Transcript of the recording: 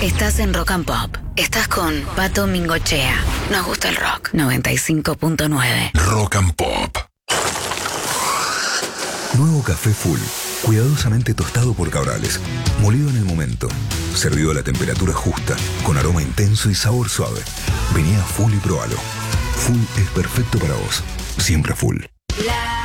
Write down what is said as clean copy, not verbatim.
Estás en Rock and Pop. Estás con Pato Mingochea. Nos gusta el rock. 95.9. Rock and Pop. Nuevo café Full. Cuidadosamente tostado por Cabrales. Molido en el momento. Servido a la temperatura justa. Con aroma intenso y sabor suave. Vení a Full y probalo. Full es perfecto para vos. Siempre Full.